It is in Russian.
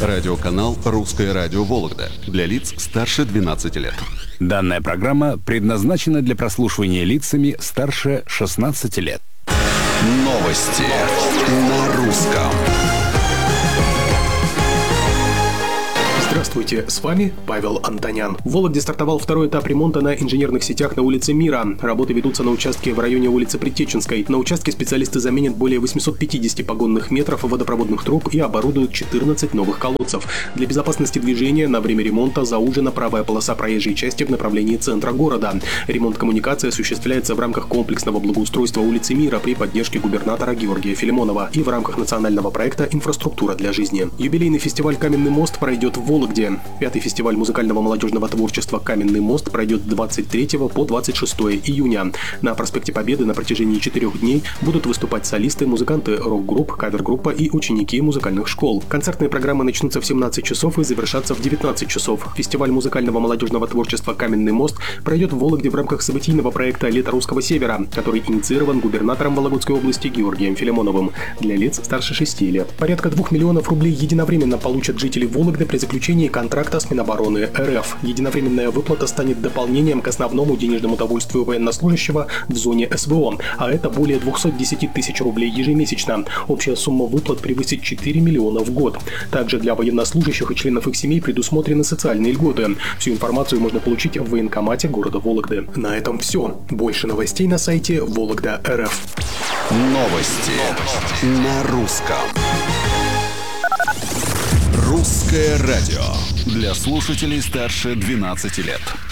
Радиоканал «Русское радио Вологда» для лиц старше 12 лет. Данная программа предназначена для прослушивания лицами старше 16 лет. Новости на русском. Здравствуйте, с вами Павел Антонян. В Вологде стартовал второй этап ремонта на инженерных сетях на улице Мира. Работы ведутся на участке в районе улицы Предтеченской. На участке специалисты заменят более 850 погонных метров водопроводных труб и оборудуют 14 новых колодцев. Для безопасности движения на время ремонта заужена правая полоса проезжей части в направлении центра города. Ремонт коммуникации осуществляется в рамках комплексного благоустройства улицы Мира при поддержке губернатора Георгия Филимонова и в рамках национального проекта «Инфраструктура для жизни». Юбилейный фестиваль «Каменный мост» пройдет в Вологде. Пятый фестиваль музыкального молодежного творчества «Каменный мост» пройдет с 23 по 26 июня. На проспекте Победы на протяжении 4 дней будут выступать солисты, музыканты рок-групп, кавер-группа и ученики музыкальных школ. Концертные программы начнутся в 17 часов и завершатся в 19 часов. Фестиваль музыкального молодежного творчества «Каменный мост» пройдет в Вологде в рамках событийного проекта «Лето русского севера», который инициирован губернатором Вологодской области Георгием Филимоновым для лиц старше 6 лет. Порядка 2 миллионов рублей единовременно получат жители Вологды при заключении контракта с Минобороны РФ. Единовременная выплата станет дополнением к основному денежному довольствию военнослужащего в зоне СВО, а это более 210 тысяч рублей ежемесячно. Общая сумма выплат превысит 4 миллиона в год. Также для военнослужащих и членов их семей предусмотрены социальные льготы. Всю информацию можно получить в военкомате города Вологды. На этом все. Больше новостей на сайте Вологда.рф. Новости на русском. «Русское радио» для слушателей старше 12 лет.